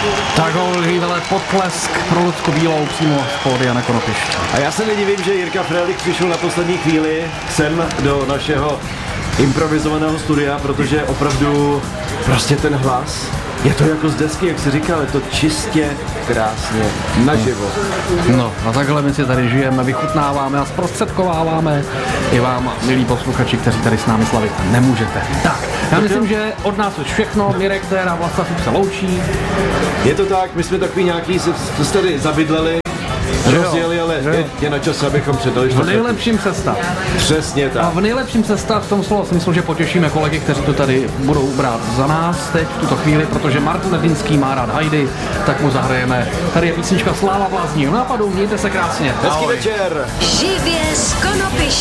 Tak hovoří vele potlesk pro Lucku Bílou přímo z pódia na Konopišti. A já se nedivím, že Jirka Frelik přišel na poslední chvíli sem do našeho improvizovaného studia, protože opravdu prostě ten hlas, je to jako z desky, jak jsi říkal, je to čistě krásně naživo. No a takhle my si tady žijeme, vychutnáváme a zprostředkováváme i vám, milí posluchači, kteří tady s námi slavit nemůžete. Tak, já myslím, že od nás už všechno, Mirek a Vlasta se loučí. Je to tak, my jsme takový nějaký, se tady zabydleli, rozjeli, ale je na čas, abychom předali. V nejlepším sestav. Přesně tak. A v nejlepším sestav v tom slova smyslu, že potěšíme kolegy, kteří to tady budou brát za nás teď v tuto chvíli, protože Martin Ledinský má rád Heidi, tak mu zahrajeme. Tady je písnička Sláva blázního nápadu, mějte se krásně. Hezký večer. Živě z Konopiště.